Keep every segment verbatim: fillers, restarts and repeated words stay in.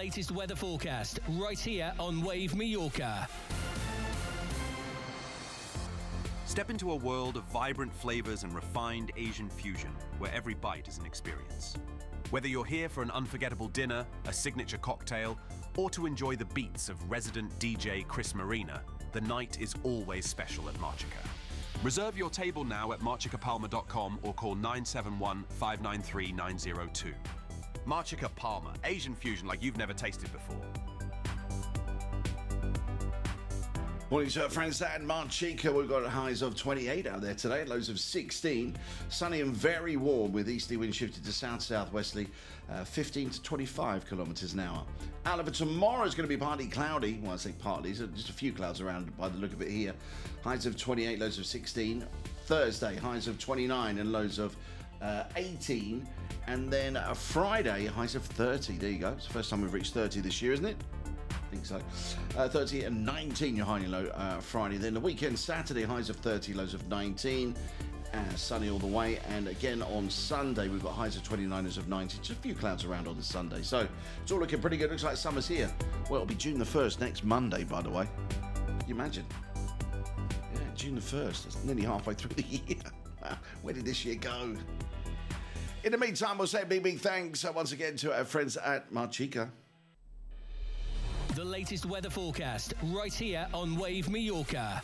latest weather forecast right here on Wave Mallorca. Step into a world of vibrant flavors and refined Asian fusion, where every bite is an experience. Whether you're here for an unforgettable dinner, a signature cocktail, or to enjoy the beats of resident D J Chris Marina, the night is always special at Marchica. Reserve your table now at marchica palma dot com or call nine seven one, five nine three, nine zero two. Marchica Palma, Asian fusion like you've never tasted before. Morning to our friends at Marchica. We've got highs of twenty-eight out there today, lows of sixteen. Sunny and very warm with easterly wind shifted to south-southwesterly, uh, fifteen to twenty-five kilometres an hour. Outlook for tomorrow is going to be partly cloudy. Well, I say partly, so just a few clouds around by the look of it here. Highs of twenty-eight, lows of sixteen. Thursday, highs of twenty-nine and lows of uh, eighteen. And then uh, Friday, highs of thirty. There you go. It's the first time we've reached thirty this year, isn't it? I think so. Uh, thirty and nineteen, your high and low uh, Friday. Then the weekend, Saturday, highs of thirty, lows of nineteen. Uh, sunny all the way. And again on Sunday, we've got highs of twenty-nine, lows of nineteen. Just a few clouds around on the Sunday. So it's all looking pretty good. Looks like summer's here. Well, it'll be June the first next Monday, by the way. Can you imagine? Yeah, June the first. That's nearly halfway through the year. Where did this year go? In the meantime, we'll say a big, big thanks uh, once again to our friends at Marchica. The latest weather forecast right here on Wave Mallorca.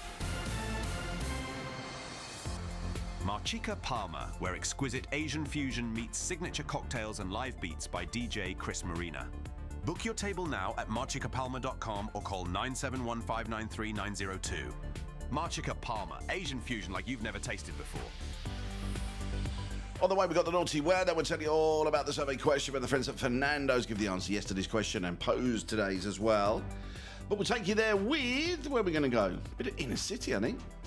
Marchica Palma, where exquisite Asian fusion meets signature cocktails and live beats by D J Chris Marina. Book your table now at marchica palma dot com or call nine seven one, five nine three, nine zero two. Marchica Palma, Asian fusion like you've never tasted before. On the way, we've got the naughty weather. We'll tell you all about the survey question when the friends at Fernando's give the answer to yesterday's question and pose today's as well. But we'll take you there with, where are we going to go? A bit of inner city, I think.